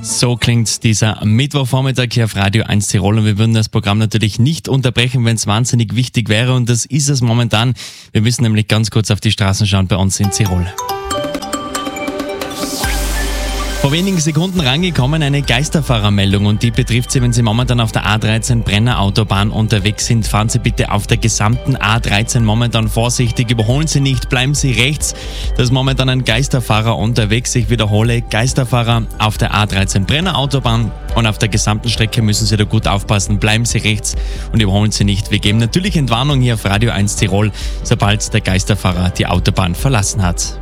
So klingt dieser Mittwochvormittag hier auf Radio 1 Tirol und wir würden das Programm natürlich nicht unterbrechen, wenn es wahnsinnig wichtig wäre und das ist es momentan. Wir müssen nämlich ganz kurz auf die Straßen schauen bei uns in Tirol. Vor wenigen Sekunden rangekommen eine Geisterfahrermeldung und die betrifft Sie, wenn Sie momentan auf der A13 Brenner Autobahn unterwegs sind. Fahren Sie bitte auf der gesamten A13 momentan vorsichtig, überholen Sie nicht, bleiben Sie rechts. Da ist momentan ein Geisterfahrer unterwegs. Ich wiederhole, Geisterfahrer auf der A13 Brenner Autobahn und auf der gesamten Strecke müssen Sie da gut aufpassen. Bleiben Sie rechts und überholen Sie nicht. Wir geben natürlich Entwarnung hier auf Radio 1 Tirol, sobald der Geisterfahrer die Autobahn verlassen hat.